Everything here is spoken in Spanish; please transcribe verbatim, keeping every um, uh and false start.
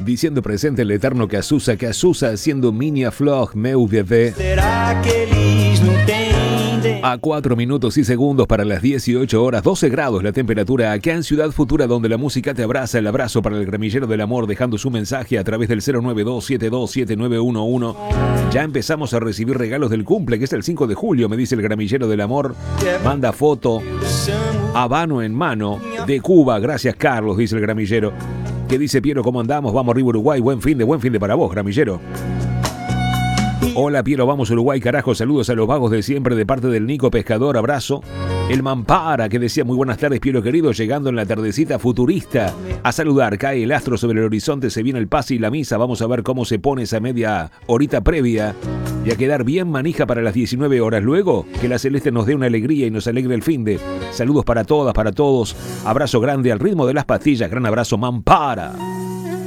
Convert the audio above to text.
diciendo presente el eterno Casusa, Casusa haciendo Minha Flor, meu bebé. Será que eles não entendem? A cuatro minutos y segundos para las dieciocho horas, doce grados la temperatura acá en Ciudad Futura, donde la música te abraza. El abrazo para el Gramillero del Amor, dejando su mensaje a través del cero nueve dos siete dos siete nueve uno uno. Ya empezamos a recibir regalos del cumple, que es el cinco de julio, me dice el Gramillero del Amor. Manda foto, habano en mano, de Cuba. Gracias, Carlos, dice el Gramillero. ¿Qué dice Piero? ¿Cómo andamos? Vamos arriba Uruguay. Buen fin de, buen fin de para vos, Gramillero. Hola Piero, vamos Uruguay, carajo. Saludos a los vagos de siempre de parte del Nico Pescador. Abrazo. El Mampara, que decía muy buenas tardes, Piero querido, llegando en la tardecita futurista a saludar. Cae el astro sobre el horizonte, se viene el pase y la misa. Vamos a ver cómo se pone esa media horita previa y a quedar bien manija para las diecinueve horas. Luego, que la Celeste nos dé una alegría y nos alegre el finde. Saludos para todas, para todos. Abrazo grande al ritmo de las pastillas. Gran abrazo, Mampara.